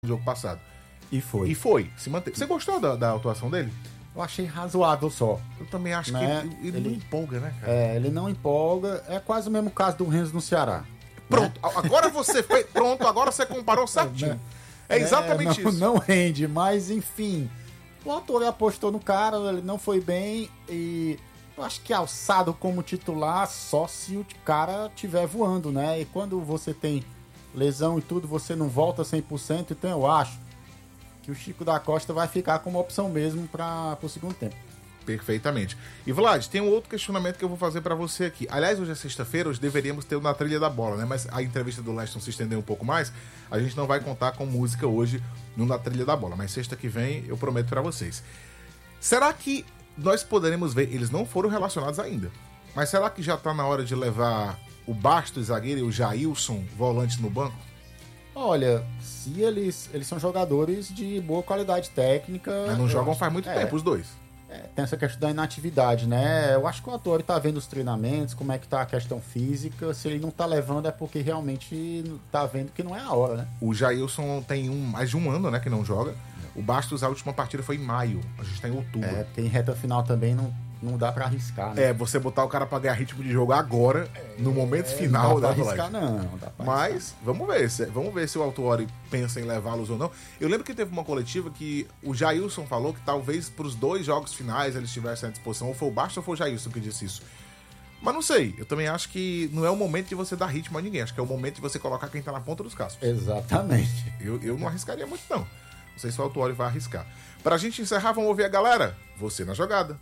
no jogo passado. E foi. Se manteve. Você gostou da atuação dele? Eu achei razoável só. Eu também acho, né? que ele não empolga, né, cara? Ele não empolga. É quase o mesmo caso do Renzo no Ceará. Pronto, né? Agora você fez. Pronto, agora você comparou certinho. É exatamente isso. Não rende, mas enfim. O autor apostou no cara, ele não foi bem e eu acho que alçado como titular só se o cara estiver voando, né? E quando você tem lesão e tudo, você não volta 100%, então eu acho que o Chico da Costa vai ficar como opção mesmo para o segundo tempo. Perfeitamente. E Vlad, tem um outro questionamento que eu vou fazer pra você aqui. Aliás, hoje é sexta-feira, hoje deveríamos ter na trilha da bola, né? Mas a entrevista do Leston se estendeu um pouco mais. A gente não vai contar com música hoje no Na Trilha da Bola, mas sexta que vem eu prometo pra vocês. Será que nós poderemos ver, eles não foram relacionados ainda, mas será que já tá na hora de levar o Bastos, zagueiro, e o Jailson, volante, no banco? Olha, se eles são jogadores de boa qualidade técnica... Mas não jogam faz muito tempo, os dois. Tem essa questão da inatividade, né? Eu acho que o Autori tá vendo os treinamentos, como é que tá a questão física. Se ele não tá levando é porque realmente tá vendo que não é a hora, né? O Jailson tem mais de um ano, né, que não joga. O Bastos, a última partida foi em maio. A gente tá em outubro. Tem reta final também, não dá pra arriscar, né? Você botar o cara pra ganhar ritmo de jogo agora, no momento final da da arriscar, não dá pra Mas vamos ver se o Autori pensa em levá-los ou não. Eu lembro que teve uma coletiva que o Jailson falou que talvez pros 2 jogos finais eles estivessem à disposição. Ou foi o Bastos ou foi o Jailson que disse isso. Mas não sei, eu também acho que não é o momento de você dar ritmo a ninguém. Acho que é o momento de você colocar quem tá na ponta dos cascos. Exatamente. Eu não arriscaria muito, não. Não sei se o Autori vai arriscar. Pra gente encerrar, vamos ouvir a galera. Você na jogada.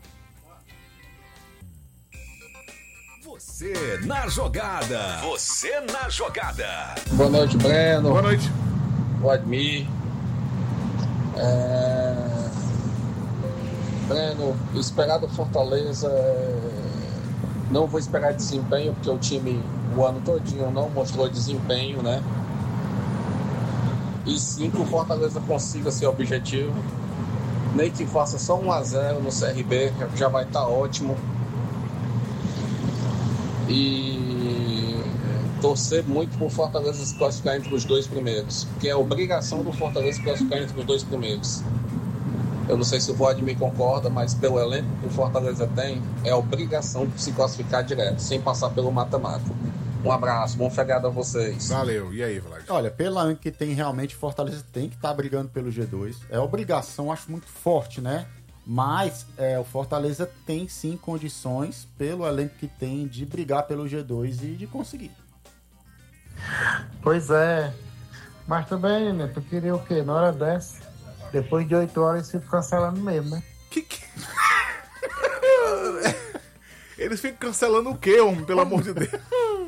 Você na jogada. Você na jogada. Boa noite, Breno. Boa noite. O Admir. Breno, esperar do Fortaleza. Não vou esperar desempenho, porque o time o ano todinho não mostrou desempenho, né? E sim que o Fortaleza consiga seu objetivo. Nem que faça só 1-0 no CRB, já vai estar ótimo. E torcer muito por Fortaleza se classificar entre os 2 primeiros, porque é obrigação do Fortaleza se classificar entre os 2 primeiros. Eu não sei se o Vladimir concorda, mas pelo elenco que o Fortaleza tem, é obrigação de se classificar direto, sem passar pelo mata-mata. Um abraço, bom feriado a vocês. Valeu, e aí, Vlad? Olha, pelo elenco que tem, realmente, Fortaleza tem que estar brigando pelo G2. É obrigação, acho muito forte, né? Mas o Fortaleza tem sim condições, pelo elenco que tem, de brigar pelo G2 e de conseguir. Pois é. Mas também, né? Tu queria o quê? Na hora dessa? Depois de 8 horas você fica cancelando mesmo, né? Eles ficam cancelando o quê, homem? Pelo amor de Deus.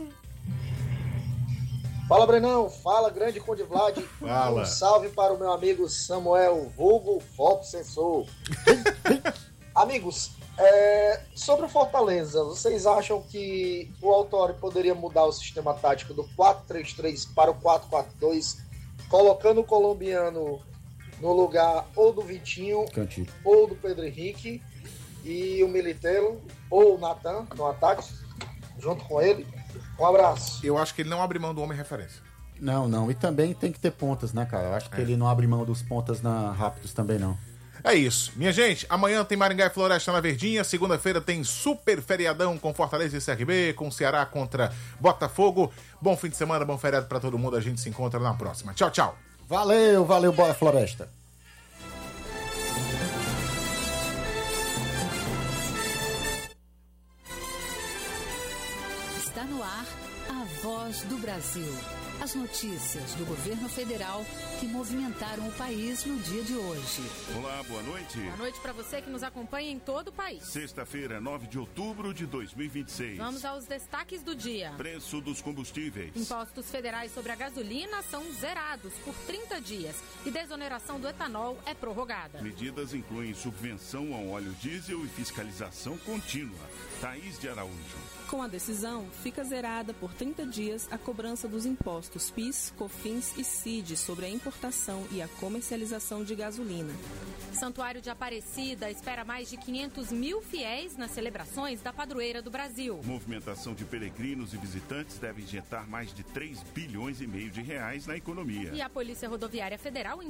Fala, Brenão. Fala, grande Conde Vlad. Fala. Um salve para o meu amigo Samuel, vulgo Foco Sensor. Amigos, sobre o Fortaleza, vocês acham que o Autori poderia mudar o sistema tático do 4-3-3 para o 4-4-2, colocando o colombiano no lugar ou do Vitinho, Cantilho, ou do Pedro Henrique, e o Militeiro, ou o Natan no ataque, junto com ele? Um abraço. Eu acho que ele não abre mão do homem referência. Não. E também tem que ter pontas, né, cara? Eu acho que ele não abre mão dos pontas rápidos também, não. É isso. Minha gente, amanhã tem Maringá e Floresta na Verdinha. Segunda-feira tem super feriadão com Fortaleza e CRB, com Ceará contra Botafogo. Bom fim de semana, bom feriado pra todo mundo. A gente se encontra na próxima. Tchau, tchau. Valeu, bora Floresta. Está no ar a Voz do Brasil. As notícias do governo federal que movimentaram o país no dia de hoje. Olá, boa noite. Boa noite para você que nos acompanha em todo o país. Sexta-feira, 9 de outubro de 2026. Vamos aos destaques do dia. Preço dos combustíveis. Impostos federais sobre a gasolina são zerados por 30 dias e desoneração do etanol é prorrogada. Medidas incluem subvenção ao óleo diesel e fiscalização contínua. Thaís de Araújo. Com a decisão, fica zerada por 30 dias a cobrança dos impostos impostos PIS, COFINS e CID sobre a importação e a comercialização de gasolina. Santuário de Aparecida espera mais de 500 mil fiéis nas celebrações da Padroeira do Brasil. Movimentação de peregrinos e visitantes deve injetar mais de 3,5 bilhões de reais na economia. E a Polícia Rodoviária Federal